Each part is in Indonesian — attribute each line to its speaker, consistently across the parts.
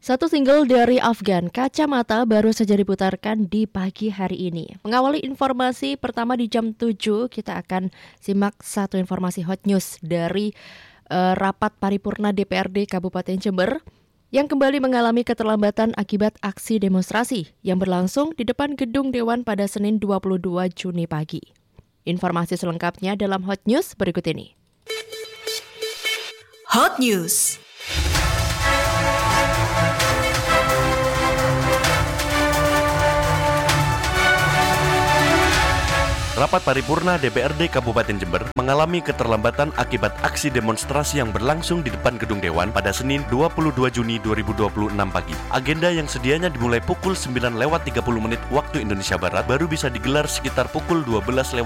Speaker 1: Satu single dari Afgan, Kacamata, baru saja diputarkan di pagi hari ini. Mengawali informasi pertama di jam 7, kita akan simak satu informasi hot news dari rapat paripurna DPRD Kabupaten Jember yang kembali mengalami keterlambatan akibat aksi demonstrasi yang berlangsung di depan gedung Dewan pada Senin 22 Juni pagi. Informasi selengkapnya dalam hot news berikut ini.
Speaker 2: Hot News.
Speaker 3: Rapat paripurna DPRD Kabupaten Jember mengalami keterlambatan akibat aksi demonstrasi yang berlangsung di depan gedung Dewan pada Senin 22 Juni 2026 pagi. Agenda yang sedianya dimulai pukul 9:30 waktu Indonesia Barat baru bisa digelar sekitar pukul 12:48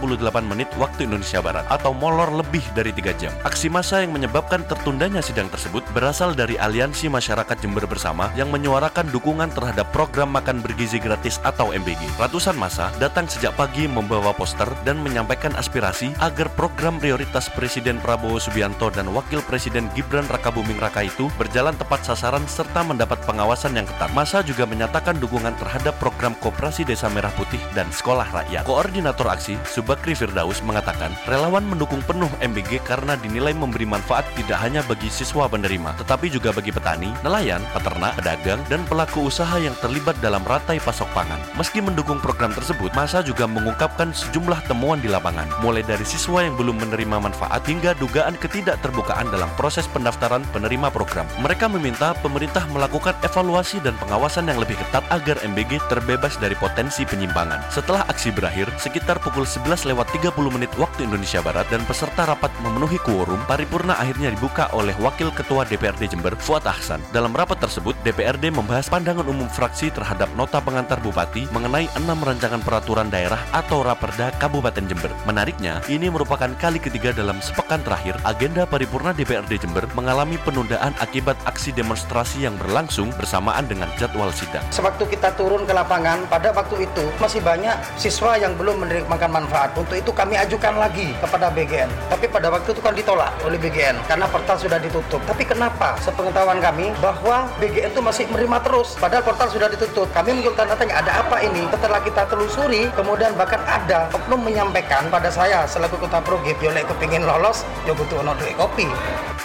Speaker 3: waktu Indonesia Barat atau molor lebih dari 3 jam. Aksi massa yang menyebabkan tertundanya sidang tersebut berasal dari Aliansi Masyarakat Jember Bersama yang menyuarakan dukungan terhadap program makan bergizi gratis atau MBG. Ratusan massa datang sejak pagi membawa poster dan menyampaikan aspirasi agar program prioritas Presiden Prabowo Subianto dan Wakil Presiden Gibran Rakabuming Raka itu berjalan tepat sasaran serta mendapat pengawasan yang ketat. Massa juga menyatakan dukungan terhadap program Koperasi Desa Merah Putih dan Sekolah Rakyat. Koordinator aksi, Subakri Firdaus, mengatakan relawan mendukung penuh MBG karena dinilai memberi manfaat tidak hanya bagi siswa penerima, tetapi juga bagi petani, nelayan, peternak, pedagang, dan pelaku usaha yang terlibat dalam rantai pasok pangan. Meski mendukung program tersebut, massa juga mengungkapkan sejumlah temuan di lapangan, mulai dari siswa yang belum menerima manfaat hingga dugaan ketidakterbukaan dalam proses pendaftaran penerima program. Mereka meminta pemerintah melakukan evaluasi dan pengawasan yang lebih ketat agar MBG terbebas dari potensi penyimpangan. Setelah aksi berakhir, sekitar pukul 11:30 waktu Indonesia Barat dan peserta rapat memenuhi quorum, paripurna akhirnya dibuka oleh Wakil Ketua DPRD Jember, Fuad Ahsan. Dalam rapat tersebut, DPRD membahas pandangan umum fraksi terhadap nota pengantar Bupati mengenai 6 rancangan peraturan daerah atau Raperda Kabupaten Jember. Menariknya, ini merupakan kali ketiga dalam sepekan terakhir agenda paripurna DPRD Jember mengalami penundaan akibat aksi demonstrasi yang berlangsung bersamaan dengan jadwal sidang.
Speaker 4: Sewaktu kita turun ke lapangan, pada waktu itu masih banyak siswa yang belum menerima manfaat. Untuk itu kami ajukan lagi kepada BGN. Tapi pada waktu itu kan ditolak oleh BGN karena portal sudah ditutup. Tapi kenapa? Sepengetahuan kami bahwa BGN itu masih menerima terus, padahal portal sudah ditutup. Kami mengumpulkan tanya ada apa ini? Setelah kita telusuri, kemudian bahkan ada oknum menyampaikan pada saya selaku Ketua Progib, yo lek kepingin lolos, yo butuh ono duit kopi.